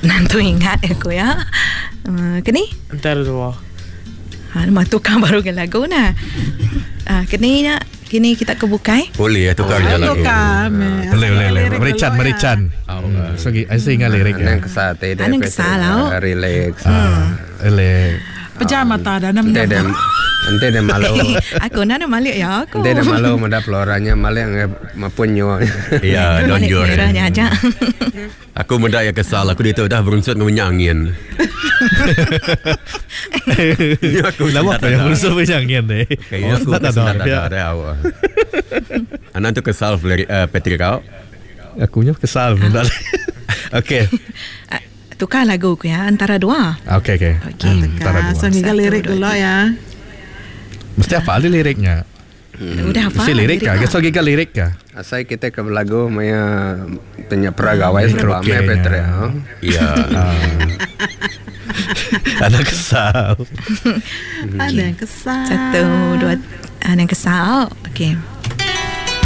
Nantu ingat aku ya. Kini? Antara dua. Tukar baru ke lagu nah. Kini kita kebukai. Boleh ya tukar je lagu. Boleh. Merican. So saya ingat lirik. Anang kesal teh. Anang kesal lah. Relax. Pejama tak ada nam. Ente dah malu. Aku nak malu ya aku. Ente dah malu mada peloranya malu yang mapunyo. Ya, don't jor. Aja. Aku muda yang kesal. Aku dia dah berunsut dengan angin. Aku lama apa yang berunsut dengan angin deh. Kayak aku tak ada awak. Anak tu kesal Petri kau. Akunya kesal benar. Okey. Tukar lagu aku ya antara dua. Okey. Antara dua. So ni lirik dulu ya. Mesti hafal liriknya. Udah hafal. Mesti lirik kah? So giga lirik kah? Asal kita ke lagu maya punya peragawai serba me Petri. Iya. Ada kesal. Ada yang kesal. 1, 2, ada yang kesal. Okey.